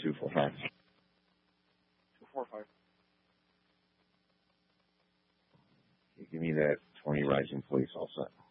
245. 245. Give me that 20 rising, please. All set.